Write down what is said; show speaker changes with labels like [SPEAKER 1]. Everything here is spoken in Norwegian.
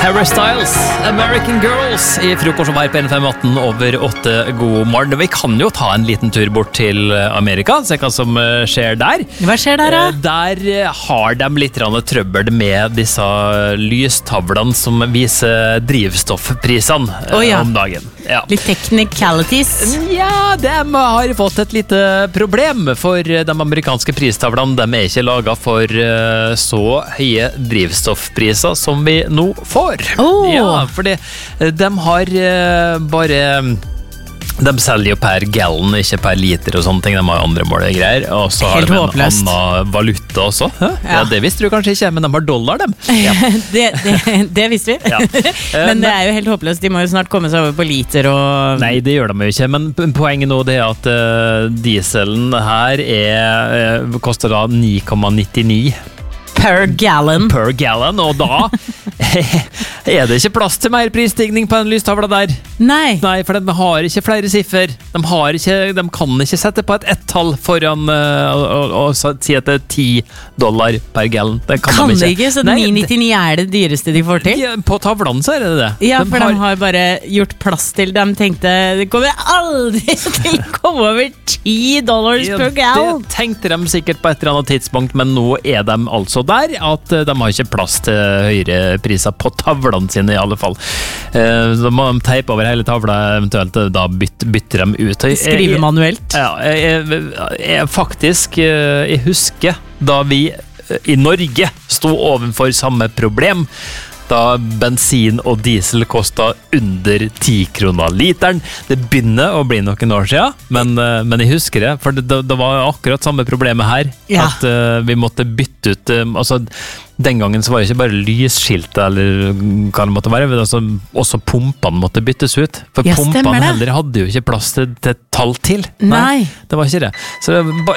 [SPEAKER 1] Harry Styles, American Girls I frokost som her på N518 over 8. God morgen. Vi kan jo ta en liten tur bort til Amerika, se hva som skjer der.
[SPEAKER 2] Hva skjer der da?
[SPEAKER 1] Der har de litt trøbbel med disse lystavlene som viser drivstoffprisene om dagen. Ja.
[SPEAKER 2] Litt technicalities.
[SPEAKER 1] Ja, de har fått et lite problem, for de amerikanske pristavlene de ikke laget for så høye drivstoffpriser som vi nå får. Ja, fordi de har bare de selger jo per gallon, ikke per liter og sånne ting. De har jo andre mål og greier. Og så har de en annen valuta også. Ja, det visste du kanskje ikke, men de har dollar, dem. Ja.
[SPEAKER 2] det visste vi. Ja. Men det er jo helt håpløst. De må jo snart komme seg over på liter og...
[SPEAKER 1] Nei, det gjør de jo ikke. Men poenget nå det er at dieselen her koster da 9,99
[SPEAKER 2] per gallon,
[SPEAKER 1] og da det ikke plass til mer prisstigning på en lystavla der.
[SPEAKER 2] Nei,
[SPEAKER 1] for de har ikke flere siffer. De kan ikke sette på et ett-tall foran og si at det $10 per gallon. Det kan de ikke.
[SPEAKER 2] Så 9,99 det dyreste de får til?
[SPEAKER 1] På tavlene så det det.
[SPEAKER 2] Ja, for de har bare gjort plass til. De tenkte, det kommer aldri til å komme over $10 per gallon.
[SPEAKER 1] Det tenkte de sikkert på et eller annet tidspunkt, men nå de altså der, at de har ikke plass til høyere priser på tavlene sine I alle fall. Så må de teipe over hele tavla, eventuelt da bytter de ut.
[SPEAKER 2] Skrive manuelt.
[SPEAKER 1] Ja, jeg husker da vi I Norge stod overfor samme problem, da bensin og diesel kostet under 10 kroner literen. Det begynner å bli noen år siden, men jeg husker det, for det var akkurat samme problemet her, at vi måtte bytte ut, altså den gangen så var det ikke bare lysskilt eller hva det måtte være, men også pumpene måtte byttes ut, for pumpene heller hadde jo ikke plass til tall til. Nei, det var ikke det. Så